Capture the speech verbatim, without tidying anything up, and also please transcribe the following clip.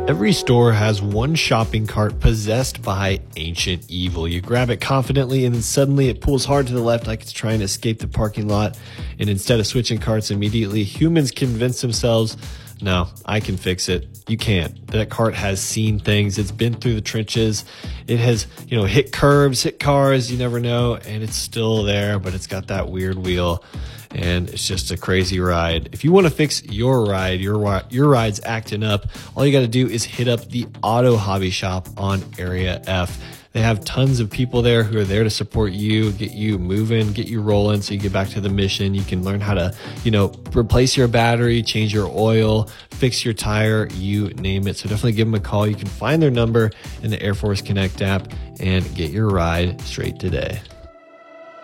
Every store has one shopping cart possessed by ancient evil. You grab it confidently and then suddenly it pulls hard to the left like it's trying to escape the parking lot. And instead of switching carts immediately, humans convince themselves, no, I can fix it. You can't. That cart has seen things. It's been through the trenches. It has, you know, hit curbs, hit cars, you never know. And it's still there, but it's got that weird wheel. And it's just a crazy ride. If you want to fix your ride, your your ride's acting up, all you got to do is hit up the Auto Hobby Shop on Area F. They have tons of people there who are there to support you, get you moving, get you rolling so you get back to the mission. You can learn how to, you know, replace your battery, change your oil, fix your tire, you name it. So definitely give them a call. You can find their number in the Air Force Connect app and get your ride straight today.